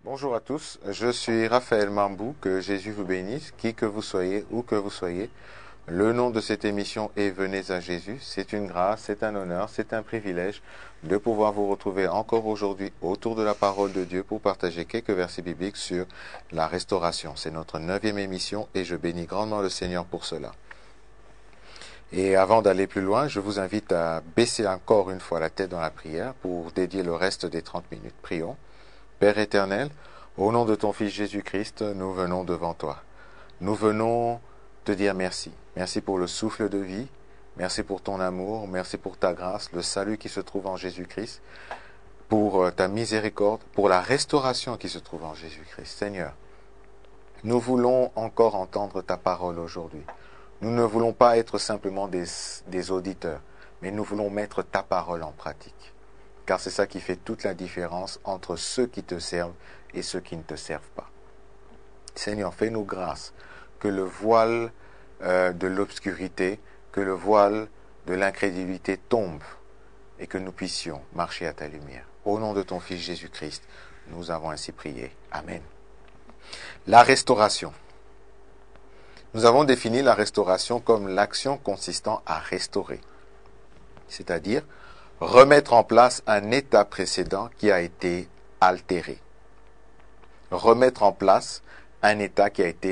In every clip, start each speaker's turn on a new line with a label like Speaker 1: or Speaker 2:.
Speaker 1: Bonjour à tous, je suis Raphaël Mambou, que Jésus vous bénisse, qui que vous soyez, où que vous soyez. Le nom de cette émission est Venez à Jésus. C'est une grâce, c'est un honneur, c'est un privilège de pouvoir vous retrouver encore aujourd'hui autour de la parole de Dieu pour partager quelques versets bibliques sur la restauration. C'est notre 9e émission et je bénis grandement le Seigneur pour cela. Et avant d'aller plus loin, je vous invite à baisser encore une fois la tête dans la prière pour dédier le reste des 30 minutes. Prions. Père éternel, au nom de ton Fils Jésus-Christ, nous venons devant toi. Nous venons te dire merci. Merci pour le souffle de vie. Merci pour ton amour. Merci pour ta grâce, le salut qui se trouve en Jésus-Christ. Pour ta miséricorde, pour la restauration qui se trouve en Jésus-Christ. Seigneur, nous voulons encore entendre ta parole aujourd'hui. Nous ne voulons pas être simplement des auditeurs, mais nous voulons mettre ta parole en pratique. Car c'est ça qui fait toute la différence entre ceux qui te servent et ceux qui ne te servent pas. Seigneur, fais-nous grâce que le voile de l'obscurité, que le voile de l'incrédulité tombe et que nous puissions marcher à ta lumière. Au nom de ton Fils Jésus-Christ, nous avons ainsi prié. Amen. La restauration. Nous avons défini la restauration comme l'action consistant à restaurer, c'est-à-dire remettre en place un état précédent qui a été altéré. Remettre en place un état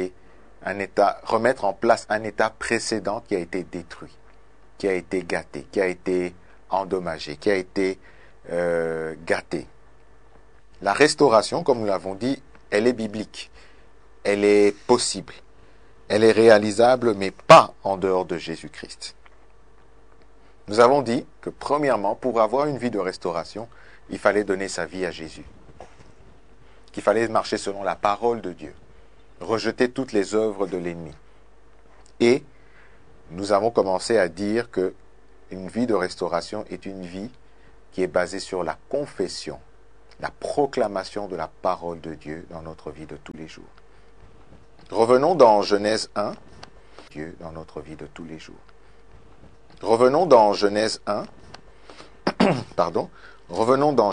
Speaker 1: précédent qui a été détruit, qui a été gâté, qui a été endommagé, qui a été gâté. La restauration, comme nous l'avons dit, elle est biblique, elle est possible, elle est réalisable, mais pas en dehors de Jésus-Christ. Nous avons dit que premièrement, pour avoir une vie de restauration, il fallait donner sa vie à Jésus. Qu'il fallait marcher selon la parole de Dieu. Rejeter toutes les œuvres de l'ennemi. Et nous avons commencé à dire que une vie de restauration est une vie qui est basée sur la confession, la proclamation de la parole de Dieu dans notre vie de tous les jours. Revenons dans Genèse 1, Dieu dans notre vie de tous les jours. Revenons dans Genèse 1, Revenons dans